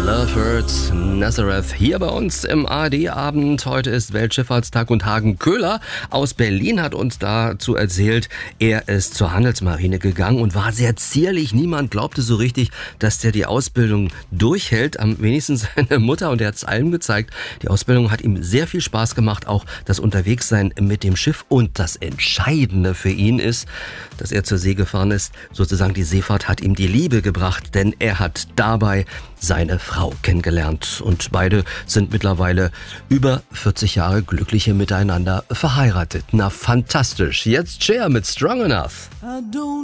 Love Hurts Nazareth hier bei uns im ARD-Abend. Heute ist Weltschifffahrtstag und Hagen Köhler aus Berlin hat uns dazu erzählt, er ist zur Handelsmarine gegangen und war sehr zierlich. Niemand glaubte so richtig, dass der die Ausbildung durchhält. Am wenigsten seine Mutter, und er hat es allen gezeigt. Die Ausbildung hat ihm sehr viel Spaß gemacht, auch das Unterwegssein mit dem Schiff. Und das Entscheidende für ihn ist, dass er zur See gefahren ist. Sozusagen die Seefahrt hat ihm die Liebe gebracht, denn er hat dabei seine Frau kennengelernt. Und beide sind mittlerweile über 40 Jahre glückliche miteinander verheiratet. Na, fantastisch. Jetzt Cher mit Strong Enough.